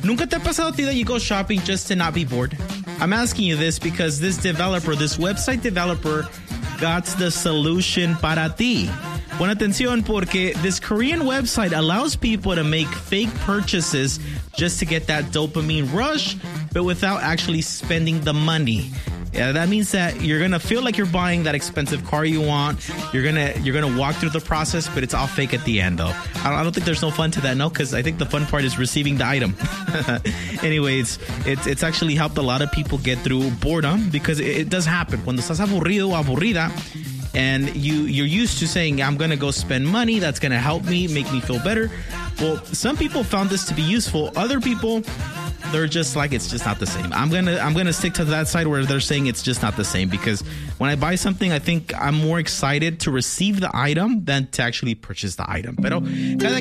Nunca te ha pasado a ti that you go shopping just to not be bored? I'm asking you this because this website developer, got the solution para ti. Pon atención porque this Korean website allows people to make fake purchases just to get that dopamine rush, but without actually spending the money. Yeah, that means that you're gonna feel like you're buying that expensive car you want. You're gonna walk through the process, but it's all fake at the end, though. I don't think there's no fun to that, no, because I think the fun part is receiving the item. Anyways, it's actually helped a lot of people get through boredom because it does happen. Cuando estás aburrido o aburrida, and you're used to saying, I'm going to go spend money. That's going to help me, make me feel better. Well, some people found this to be useful. Other people, they're just like, it's just not the same. I'm gonna stick to that side where they're saying it's just not the same, because when I buy something, I think I'm more excited to receive the item than to actually purchase the item. Pero